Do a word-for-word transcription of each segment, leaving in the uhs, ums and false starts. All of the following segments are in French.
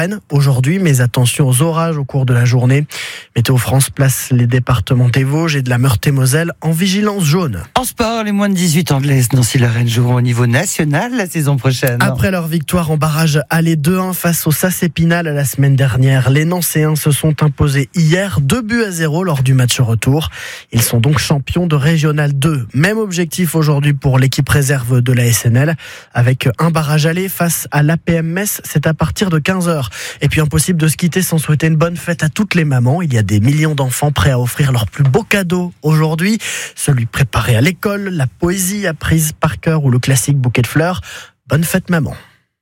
Lorraine aujourd'hui, mais attention aux orages au cours de la journée. Météo France place les départements des Vosges et de la Meurthe-et-Moselle en vigilance jaune. En sport, les moins de dix-huit ans de l'Est, Nancy-Lorraine joueront au niveau national la saison prochaine. Après leur victoire en barrage aller deux un face au S A C Épinal la semaine dernière, les Nancéens se sont imposés hier deux buts à zéro lors du match retour. Ils sont donc champions de Régional deux. Même objectif aujourd'hui pour l'équipe réserve de la S N L, avec un barrage aller face à l'A P M Metz, c'est à partir de quinze heures. Et puis impossible de se quitter sans souhaiter une bonne fête à toutes les mamans. Il y a des millions d'enfants prêts à offrir leur plus beau cadeau aujourd'hui. Celui préparé à l'école, la poésie apprise par cœur ou le classique bouquet de fleurs. Bonne fête maman.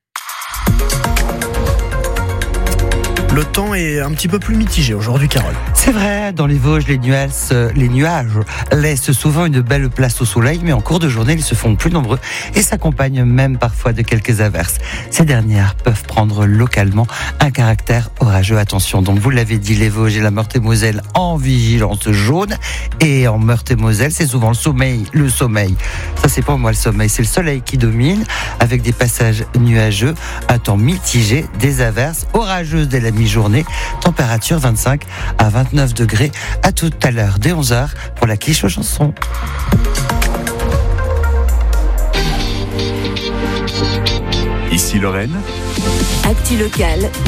Le temps est un petit peu plus mitigé aujourd'hui, Carole. C'est vrai, dans les Vosges, les nuages, les nuages laissent souvent une belle place au soleil, mais en cours de journée, ils se font plus nombreux et s'accompagnent même parfois de quelques averses. Ces dernières peuvent prendre localement un caractère orageux. Attention, donc vous l'avez dit, les Vosges et la Meurthe-et-Moselle en vigilance jaune. Et en Meurthe-et-Moselle, c'est souvent le sommeil. Le sommeil, ça c'est pas moi le sommeil, c'est le soleil qui domine, avec des passages nuageux, un temps mitigé, des averses orageuses dès la mi-journée, température vingt-cinq à vingt-neuf degrés. À tout à l'heure dès onze heures pour la quiche aux chansons. Ici Lorraine. Actu locale,